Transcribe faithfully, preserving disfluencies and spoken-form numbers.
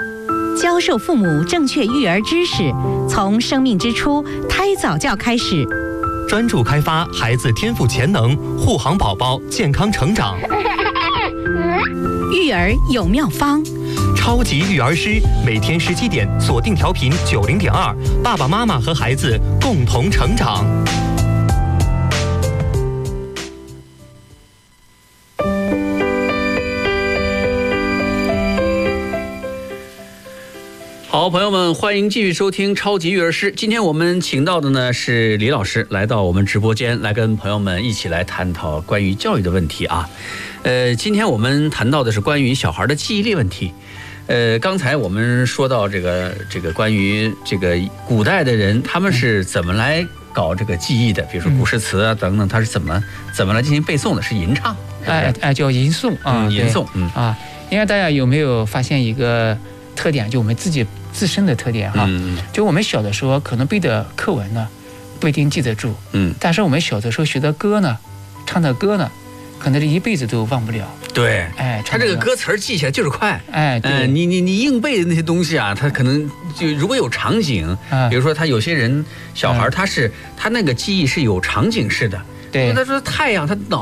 教授父母正确育儿知识，从生命之初胎早教开始， 专注开发孩子天赋潜能，护航宝宝健康成长。 育儿有妙方， 超级育儿师每天十七点锁定调频九零点二，爸爸妈妈和孩子共同成长。 好，朋友们，欢迎继续收听超级育儿师。今天我们请到的呢是李老师，来到我们直播间，来跟朋友们一起来探讨关于教育的问题啊。呃，今天我们谈到的是关于小孩的记忆力问题。呃，刚才我们说到这个这个关于这个古代的人他们是怎么来搞这个记忆的，比如说古诗词啊等等，他是怎么怎么来进行背诵的？是吟唱， 哎哎，叫吟诵啊， 嗯、吟诵，嗯啊，因为大家有没有发现一个特点，就我们自己自身的特点哈、嗯，就我们小的时候可能背的课文呢不一定记得住，嗯，但是我们小的时候学的歌呢，唱的歌呢，可能这一辈子都忘不了。 对， 哎， 他这个歌词记起来就是快， 哎，对， 呃、你你你硬背的那些东西啊，他可能就如果有场景，啊、比如说他有些人小孩他是、啊、他那个记忆是有场景式的， 对， 他说太阳，他脑